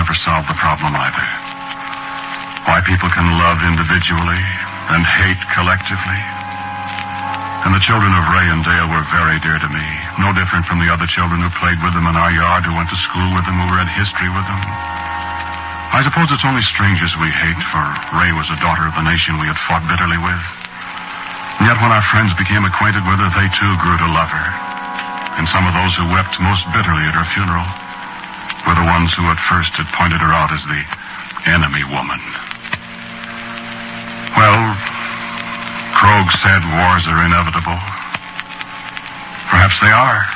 never solve the problem either. Why people can love individually and hate collectively. And the children of Ray and Dale were very dear to me. No different from the other children who played with them in our yard, who went to school with them, who read history with them. I suppose it's only strangers we hate, for Ray was a daughter of the nation we had fought bitterly with. And yet when our friends became acquainted with her, they too grew to love her. And some of those who wept most bitterly at her funeral were the ones who at first had pointed her out as the enemy woman. Well, Krogh said wars are inevitable. Perhaps they are.